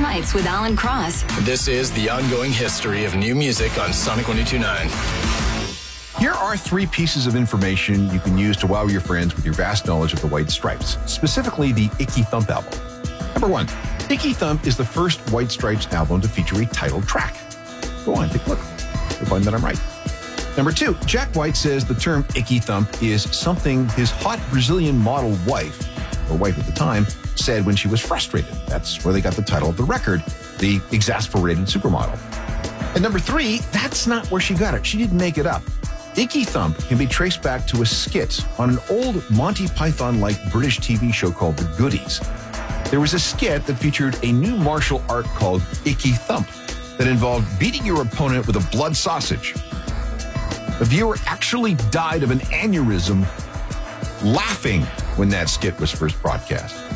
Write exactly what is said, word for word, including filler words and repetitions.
Nights with Alan Cross. This is the ongoing history of new music on Sonic one oh two point nine. Here are three pieces of information you can use to wow your friends with your vast knowledge of the White Stripes, specifically the Icky Thump album. Number one, Icky Thump is the first White Stripes album to feature a title track. Go on, take a look. You'll find that I'm right. Number two, Jack White says the term Icky Thump is something his hot Brazilian model wife, or wife at the time, said when she was frustrated. That's where they got the title of the record, the Exasperated Supermodel. And number three, that's not where she got it. She didn't make it up. Icky Thump can be traced back to a skit on an old Monty Python-like British T V show called The Goodies. There was a skit that featured a new martial art called Icky Thump that involved beating your opponent with a blood sausage. The viewer actually died of an aneurysm laughing when that skit was first broadcast.